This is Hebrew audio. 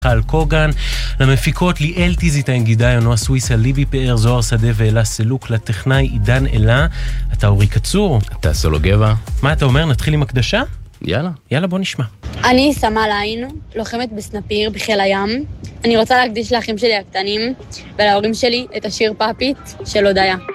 חל קוגן, למפיקות ליאל טיזיטיין גידי, נועה סוויסה, ליבי פאר, זוהר שדה ואלה סלוק, לטכנאי עידן אלה, אתה אורי קצור. אתה סולו גבע. מה אתה אומר? נתחיל עם הקדשה? יאללה בוא נשמע. אני סמל עין, לוחמת בסנפיר בחיל הים. אני רוצה להקדיש לאחים שלי הקטנים ולהורים שלי את השיר פאפית של הודיה.